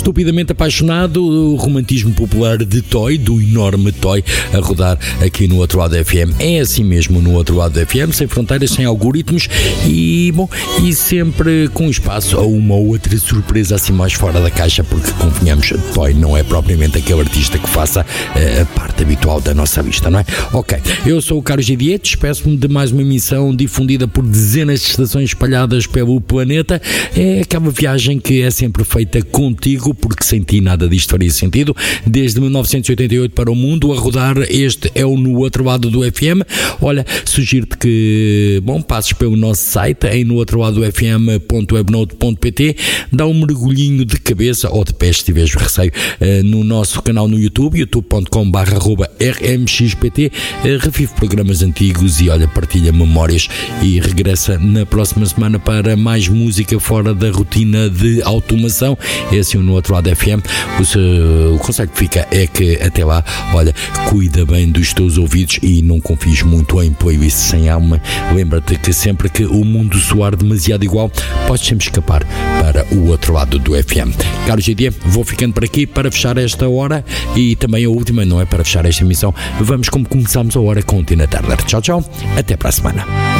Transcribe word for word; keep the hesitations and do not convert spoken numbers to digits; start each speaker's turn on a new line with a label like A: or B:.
A: Estupidamente Apaixonado, o romantismo popular de Toy, do enorme Toy, a rodar aqui no Outro Lado F M. É assim mesmo no Outro Lado F M, sem fronteiras, sem algoritmos e, bom, e sempre com espaço a uma ou outra surpresa assim mais fora da caixa, porque, convenhamos, Toy não é propriamente aquele artista que faça uh, a parte habitual da nossa vista, não é? Ok, eu sou o Carlos G. Dietes, despeço-me de mais uma emissão difundida por dezenas de estações espalhadas pelo planeta. É aquela viagem que é sempre feita contigo, porque sem ti nada disto faria sentido. Desde mil novecentos e oitenta e oito para o mundo, a rodar, este é o No Outro Lado do F M. Olha, sugiro-te que, bom, passes pelo nosso site em no outro lado f m ponto webnote ponto p t, dá um mergulhinho de cabeça, ou de pé se tiveres receio, no nosso canal no YouTube, youtube ponto com barra arroba r m x p t, revive programas antigos e, olha, partilha memórias e regressa na próxima semana para mais música fora da rotina de automação. É assim no Outro Lado F M. O, o conselho que fica é que até lá, olha, cuida bem dos teus ouvidos e não confies muito em playlists sem alma. Lembra-te que sempre que o mundo soar demasiado igual, podes sempre escapar para o outro lado do F M. Carlos G D, vou ficando por aqui para fechar esta hora e também a última, não é, para fechar esta emissão. Vamos como começámos a hora com o Tina Turner. Tchau, tchau. Até para a semana.